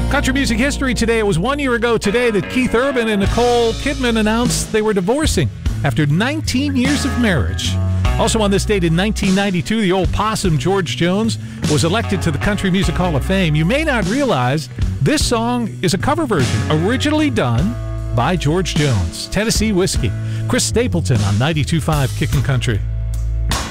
Country music history today. It was 1 year ago today that Keith Urban and Nicole Kidman announced they were divorcing after 19 years of marriage. Also on this date in 1992, the old possum George Jones was elected to the Country Music Hall of Fame. You may not realize this song is a cover version originally done by George Jones. Tennessee Whiskey. Chris Stapleton on 92.5 Kickin' Country.